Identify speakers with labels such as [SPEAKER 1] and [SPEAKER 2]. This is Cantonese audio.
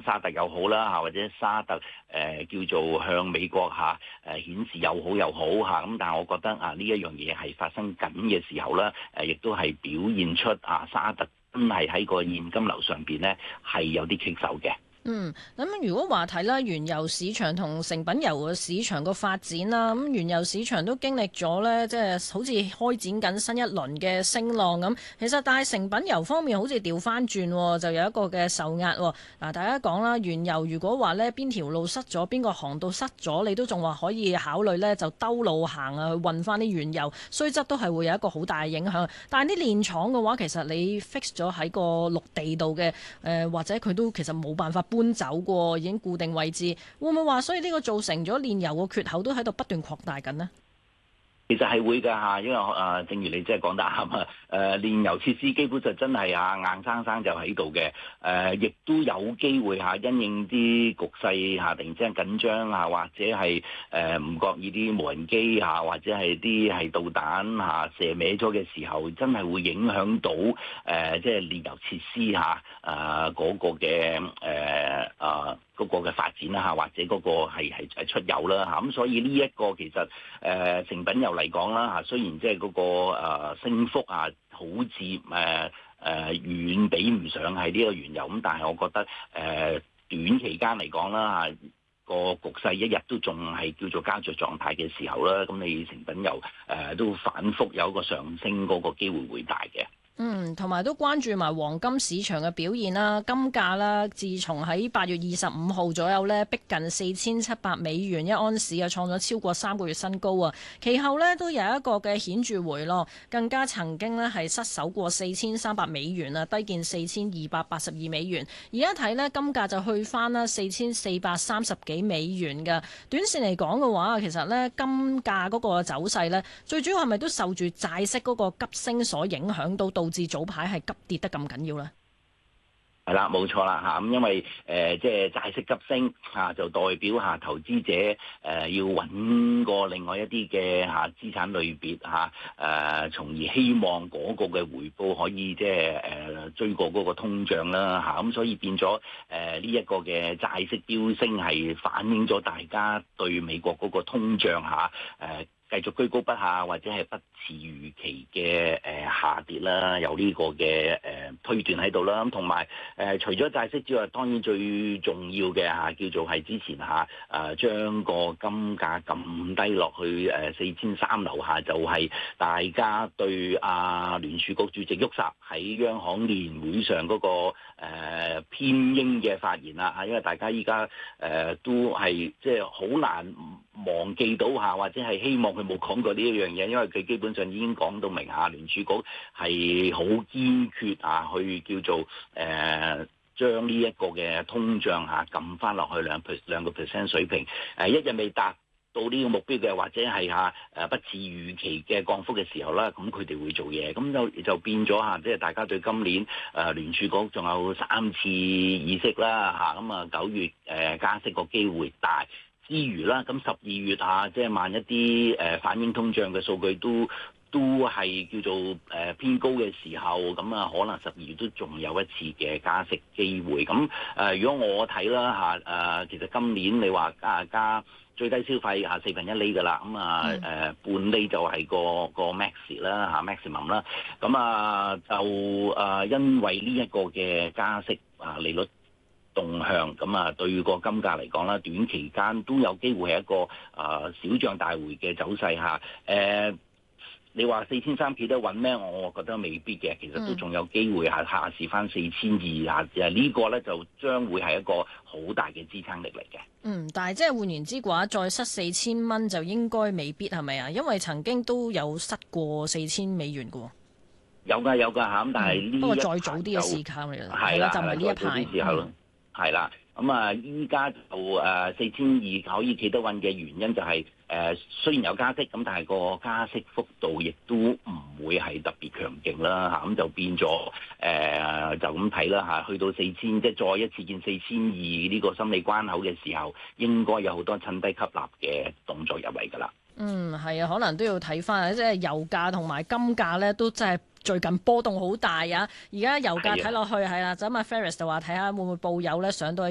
[SPEAKER 1] 沙特又好啦或者沙特叫做向美國顯示又好又好咁，但係我覺得呢一樣嘢係發生緊嘅時候咧，亦都係表現出沙特真係喺個現金流上邊咧係有啲棘手嘅。
[SPEAKER 2] 咁如果話睇啦，原油市場同成品油嘅市場個發展啦，咁原油市場都經歷咗呢，即係好似開展緊新一輪嘅升浪咁。其實但係成品油方面好似調翻轉，就有一個嘅受壓。嗱，大家講啦，原油如果話呢邊條路塞咗，邊個航道塞咗，你都仲話可以考慮呢，就兜路行去運翻啲原油，雖則都係會有一個好大嘅影響。但係啲煉廠嘅話，其實你 fix 咗喺個陸地度嘅，或者佢都其實冇辦法搬走過，已經固定位置，會唔會話所以呢個造成咗煉油個缺口都喺度不斷擴大緊呢？
[SPEAKER 1] 其實係會㗎嚇，因為正如你即係講得啱煉油設施基本上真係硬生生就喺度嘅，亦都有機會因應啲局勢突然之間緊張或者係唔覺意啲無人機或者係啲係導彈射歪咗嘅時候，真係會影響到即係煉油設施嗰個嘅嗰個嘅發展啦或者嗰個係出油啦咁所以呢一個其實成品油嚟講啦雖然即係嗰個升幅好似遠比唔上係呢個原油咁，但係我覺得短期間嚟講啦個局勢一日都仲係叫做膠着狀態嘅時候啦，咁你成品油都反覆有一個上升嗰個機會會大嘅。
[SPEAKER 2] 同埋都關注埋黃金市場嘅表現啦，金價啦，自從喺8月25號左右呢，逼近$4700一盎司創咗超過3個月新高啊！其後呢，都有一個嘅顯著回落，更加曾經呢係失守過$4300啊，低見$4282。而家睇呢，金價就去翻啦$4430幾㗎。短線嚟講嘅話，其實呢，金價嗰個走勢呢，最主要係咪都受住債息嗰個急升所影響到？導致早排係急跌得咁緊要咧？
[SPEAKER 1] 係啦，冇錯啦咁因為即係債息急升就代表投資者要揾過另外一啲嘅資產類別從而希望嗰個嘅回報可以即係追過嗰個通脹啦咁所以變咗呢一個嘅債息飆升係反映咗大家對美國嗰個通脹繼續居高不下，或者係不似預期嘅下跌啦，有呢個嘅推斷喺度啦。咁同埋除咗債息之外，當然最重要嘅叫做係之前將個金價撳低落去4300樓下，就係大家對聯儲局主席沃薩喺央行年會上嗰個偏鷹嘅發言啦因為大家依家都係即係好難忘記到或者係希望佢冇講過呢一樣嘢，因為佢基本上已經講到明聯儲局係好堅決去叫做將呢一個嘅通脹撳翻落去2% 水平，一日未達到呢個目標嘅，或者係不似預期嘅降幅嘅時候啦，咁佢哋會做嘢，咁就變咗即係大家對今年聯儲局仲有3次議息啦咁9月加息個機會大。之餘啦，咁12月即係萬一啲反映通脹嘅數據都係叫做偏高嘅時候，咁可能12月都仲有一次嘅加息機會。咁如果我睇啦其實今年你話加最低消費1/4厘㗎啦，半厘就係個 max 啦maximum 啦。咁就因為呢一個嘅加息利率動向咁對個金價嚟講啦，短期間都有機會係一個小漲大回嘅走勢你話4300企得穩咩？我覺得未必嘅，其實都仲有機會下試翻4200呢個咧就將會係一個好大嘅支撐力嚟嘅。
[SPEAKER 2] 但係即係換言之嘅話，再失$4000就應該未必係咪啊？因為曾經都有失過$4000嘅喎。
[SPEAKER 1] 有㗎咁但係呢不過
[SPEAKER 2] 再早啲嘅時間嚟啦，
[SPEAKER 1] 係啦，
[SPEAKER 2] 就唔係呢一排。
[SPEAKER 1] 係啦，依家就4200可以企得穩嘅原因就係雖然有加息，咁但係個加息幅度亦都唔會係特別強勁啦咁就變咗就咁睇啦去到4000，即係再一次見4200呢個心理關口嘅時候，應該有好多趁低吸納嘅動作入嚟㗎啦。
[SPEAKER 2] 係可能都要睇翻，即係油價同埋金價咧，都真係最近波動好大啊！而家油價睇落去係啦，就咁Ferris就話睇下會唔會報油咧上到